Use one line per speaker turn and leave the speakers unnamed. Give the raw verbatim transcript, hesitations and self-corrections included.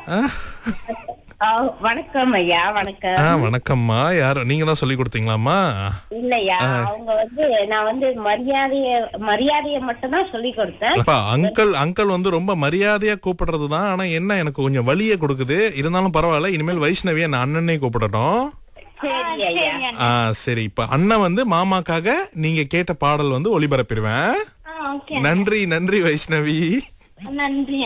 ஆ, வணக்கம் ஐயா.
ஆ,
வணக்கம்.
வணக்கம்மா. யாரு நீங்க தான் சொல்லி கொடுத்தீங்களாம்மா?
இல்லையா, அவங்க வந்து நான் வந்து மரியாதைய மரியாதைய மட்டும் தான் சொல்லி கொடுத்தேன்.
அப்பா அங்கிள் அங்கிள் வந்து ரொம்ப மரியாதையா கூப்பிடுறது தான். ஆனா என்ன எனக்கு கொஞ்சம் வலிய கொடுக்குது. இருந்தாலும் பரவாயில்ல. இனிமேல் வைஷ்ணவிய நான் அண்ணனே கூப்பிடட்டும்.
சரி ஐயா.
ஆ சரி. இப்ப அண்ணன் வந்து மாமாக்காக நீங்க கேட்ட பாடல் வந்து ஒளிபரப்பிடுவேன். நன்றி நன்றி வைஷ்ணவி.
நன்றி.